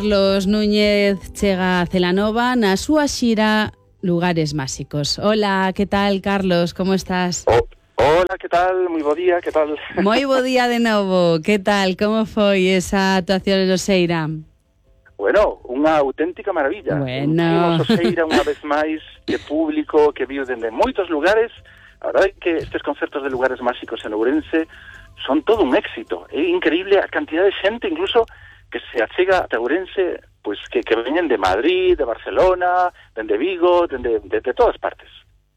Carlos Núñez chega a Celanova na súa xira Lugares Máxicos. Hola, que tal, Carlos? Como estás? Hola, que tal? Moi bo día, que tal? Moi bo día de novo. Que tal? Como foi esa actuación en Oseira? Bueno, unha auténtica maravilla. Bueno. Oseira unha vez máis, de público, que viu dende moitos lugares. A verdade é que estes concertos de Lugares Máxicos en Ourense son todo un éxito. É increíble a cantidad de xente, incluso, que se achega a Ourense, pues que veñen de Madrid, de Barcelona, de Vigo, de todas partes.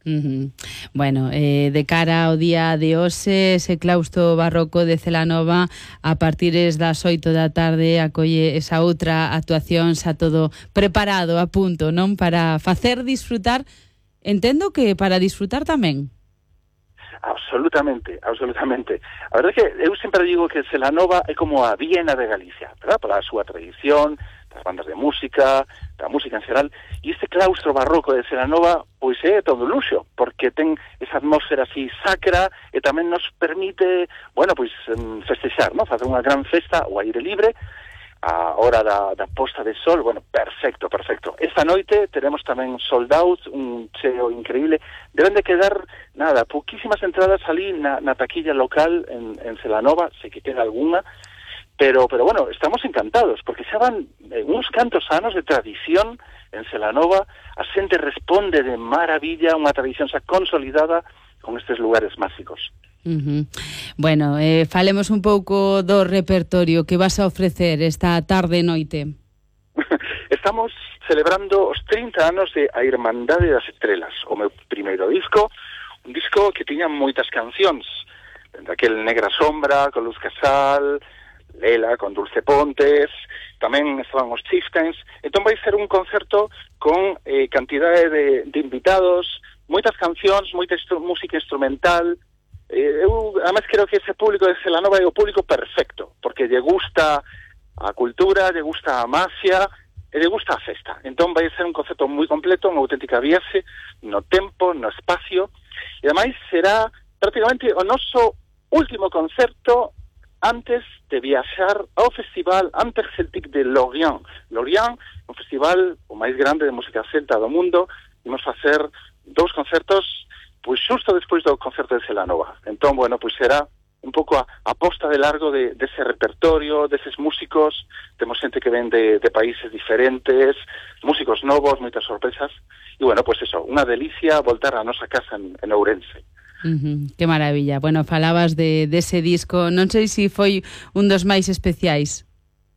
Bueno, de cara ao día de hoxe, ese claustro barroco de Celanova a partir das 8 da tarde acolle esa outra actuación, xa todo preparado, a punto, non? Para facer disfrutar, entendo que para disfrutar tamén. Absolutamente, absolutamente. A verdade é que eu sempre digo que Celanova é como a Viena de Galicia, ¿verdad? Pola súa tradición, das bandas de música, da música en xeral, e este claustro barroco de Celanova pois é todo luxo, porque ten esa atmósfera así sacra e tamén nos permite, bueno, pois festexar, ¿no? Facer unha gran festa ao aire libre, a hora da posta de sol, bueno, perfecto. Esta noite teremos tamén sold out, un cheo increíble. Deben de quedar, nada, pouquísimas entradas ali na taquilla local en Celanova, sei que queda algunha, pero bueno, estamos encantados, porque xa van uns cantos anos de tradición en Celanova, a xente responde de maravilla, unha tradición xa consolidada con estes lugares máxicos. Bueno, falemos un pouco do repertorio que vas a ofrecer esta tarde e noite. Estamos celebrando os 30 anos de A Irmandade das Estrelas, o meu primeiro disco, un disco que tiña moitas cancións, daquel Negra Sombra, con Luz Casal, Lela, con Dulce Pontes, tamén estaban os Chieftains. Entón vai ser un concerto con cantidade de invitados, moitas cancións, moita música instrumental. Eu, además, creo que ese público de Celanova é o público perfecto, porque lle gusta a cultura, lle gusta a magia e lle gusta a festa. Entón vai ser un concerto moi completo, unha auténtica viaxe no tempo, no espacio, e ademais será prácticamente o noso último concerto antes de viaxar ao Festival Interceltic de Lorient. Lorient, un festival o máis grande de música celta do mundo. Imos facer 2 concertos pois xusto despois do concerto de Celanova. Entón, bueno, pois será un pouco a posta de largo dese repertorio, deses músicos. Temos xente que ven de países diferentes, músicos novos, moitas sorpresas. E, bueno, pois eso, unha delicia voltar á nosa casa en Ourense. Que maravilla. Bueno, falabas dese disco. Non sei se foi un dos máis especiais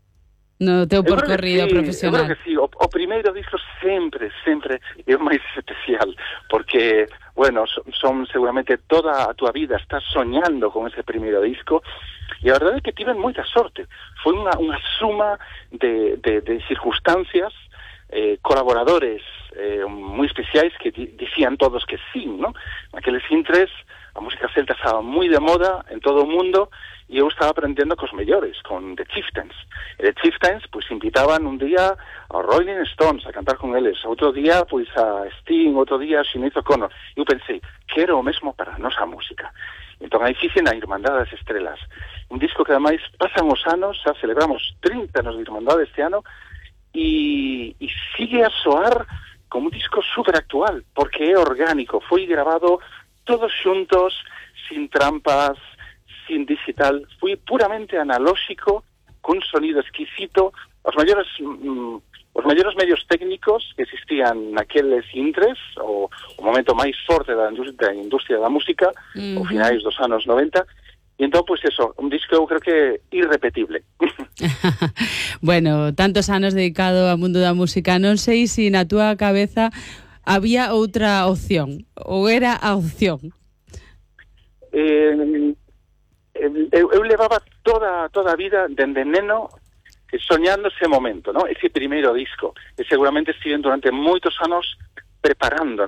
no teu percorrido profesional. Eu creo que sí. O primeiro disco sempre é o máis especial, porque, bueno, son seguramente toda a túa vida estás soñando con ese primeiro disco, e a verdade é que tiven moita sorte. Foi unha suma de circunstancias, colaboradores moi especiais que dicían todos que sí, ¿no? Naqueles intres a música celta estaba moi de moda en todo o mundo, e eu estaba aprendendo cos mellores, con The Chieftains. E The Chieftains, pois, invitaban un día aos Rolling Stones a cantar con eles, outro día, pois, a Sting, outro día a Sinead O'Connor. E eu pensei, quero o mesmo para a nosa música. Entón, aí fixen a Irmandade das Estrelas. Un disco que, ademais, pasan os anos, xa celebramos 30 anos de Irmandade este ano, e sigue a soar como un disco super actual, porque é orgánico, foi grabado todos xuntos, sin trampas, sin digital, foi puramente analóxico, cun sonido exquisito. Os maiores medios técnicos que existían naqueles intres, o momento máis forte da industria da música, o finais dos anos 90, e entón, pois eso, un disco eu creo que irrepetible. Bueno, tantos anos dedicado ao mundo da música, non sei se na túa cabeza había outra opción, ou era a opción? Eu levaba toda a vida dende neno soñando ese momento, ¿no? Ese primeiro disco, e seguramente estiven durante moitos anos preparando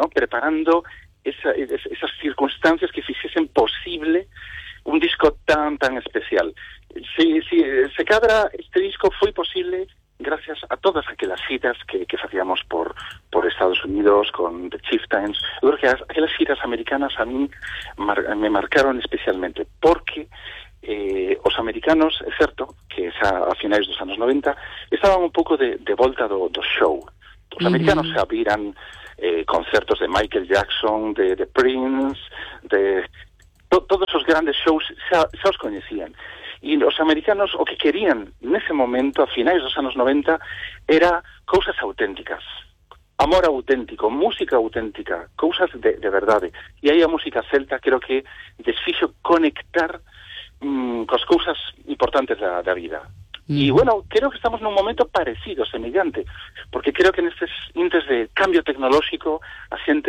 esas circunstancias que fixesen posible un disco tan especial. Se cadra este disco foi posible gracias a todas aquelas giras que facíamos por Estados Unidos con The Chieftains. Eu creo que aquelas giras americanas a mí me marcaron especialmente, porque os americanos, é certo, que que xa a finais dos anos 90 estaban un pouco de volta do show. Os americanos xa viran concertos de Michael Jackson, de Prince, de todos os grandes shows xa os coñecían. E os americanos o que querían nese momento, a finais dos anos 90, era cousas auténticas. Amor auténtico, música auténtica, cousas de verdade. E aí a música celta creo que desfixo conectar cos cousas importantes da vida. E, bueno, creo que estamos nun momento parecido, semellante, porque creo que nestes intes de cambio tecnolóxico a xente